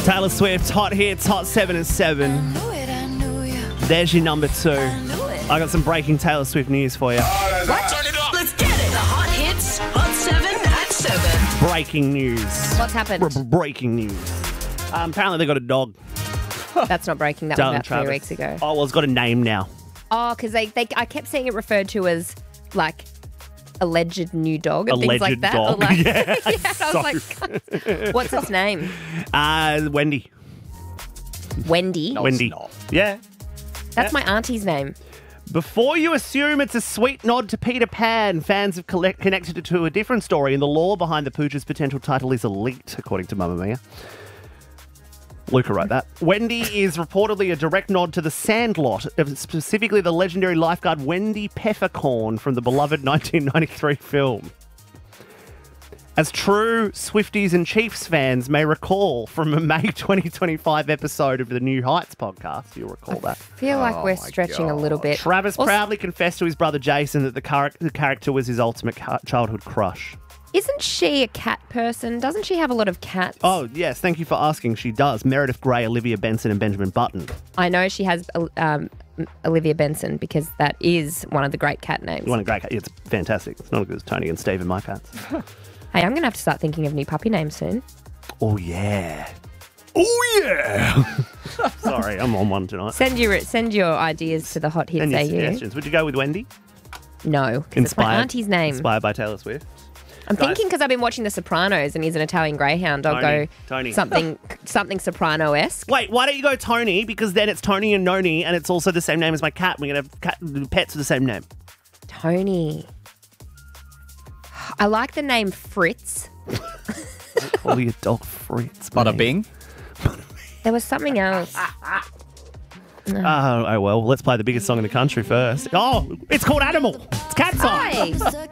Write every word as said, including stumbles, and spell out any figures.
Taylor Swift, Hot Hits, Hot seven and seven. There's your number two. I got some breaking Taylor Swift news for you. What? Turn it up. Let's get it. The Hot Hits, Hot seven at seven. Breaking news. What's happened? B- breaking news. Um, apparently they got a dog. That's not breaking. That Dylan was about Travis. three weeks ago. Oh, well, it's got a name now. Oh, because they, they, I kept seeing it referred to as like alleged new dog and things like Alleged that. dog. Or like, Yeah, I was like, what's its name? Uh, Wendy. Wendy. Wendy. Yeah. That's my auntie's name. Before you assume it's a sweet nod to Peter Pan, fans have collect- connected it to a different story, and the lore behind the pooch's potential title is elite, according to Mamma Mia. Luca wrote that. Wendy is reportedly a direct nod to the Sandlot, specifically the legendary lifeguard Wendy Peppercorn from the beloved nineteen ninety-three film. As true Swifties and Chiefs fans may recall from a May twenty twenty-five episode of the New Heights podcast, you'll recall that. I feel like Oh we're my stretching a little bit. Travis Also- proudly confessed to his brother Jason that the, char- the character was his ultimate ca- childhood crush. Isn't she a cat person? Doesn't she have a lot of cats? Oh, yes, thank you for asking. She does. Meredith Grey, Olivia Benson, and Benjamin Button. I know she has um, Olivia Benson because that is one of the great cat names. You want a great cat? It's fantastic. It's not as good as Tony and Steve and my cats. Hey, I'm going to have to start thinking of new puppy names soon. Oh, yeah. Oh, yeah. Sorry, I'm on one tonight. Send your send your ideas to the Hot Hits And your A U. suggestions. Would you go with Wendy? No, 'cause it's my auntie's name. Inspired by Taylor Swift. I'm Guys. thinking because I've been watching The Sopranos and he's an Italian greyhound. I'll Tony, go Tony. something something Soprano-esque. Wait, why don't you go Tony? Because then it's Tony and Noni, and it's also the same name as my cat. We're going to have cat, pets with the same name. Tony. I like the name Fritz. Call your dog Fritz. Bada mate. bing. There was something else. Oh, oh, well, let's play the biggest song in the country first. Oh, it's called Animal. It's Cat's Eye. Hi.